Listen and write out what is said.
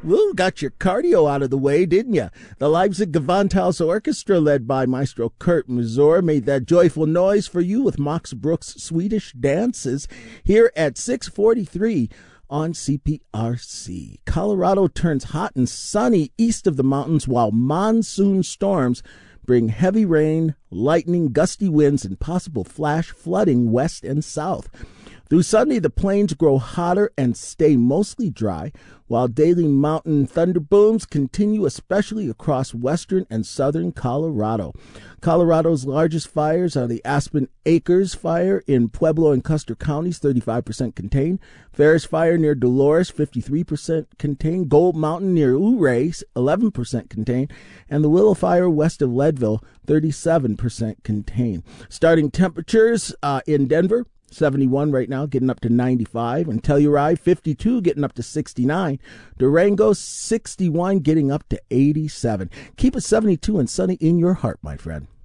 Woo, got your cardio out of the way, didn't you? The Leipzig Gewandhaus Orchestra, led by Maestro Kurt Mazur, made that joyful noise for you with Max Brooks' Swedish dances here at 6:43 on CPRC. Colorado turns hot and sunny east of the mountains while monsoon storms bring heavy rain, lightning, gusty winds, and possible flash flooding west and south. Through Sunday, the plains grow hotter and stay mostly dry, while daily mountain thunder booms continue, especially across western and southern Colorado. Colorado's largest fires are the Aspen Acres Fire in Pueblo and Custer counties, 35% contained. Ferris Fire near Dolores, 53% contained. Gold Mountain near Ouray, 11% contained. And the Willow Fire west of Leadville, 37% contained. Starting temperatures in Denver, 71 right now, getting up to 95. And Telluride, 52, getting up to 69. Durango, 61, getting up to 87. Keep it 72 and sunny in your heart, my friend.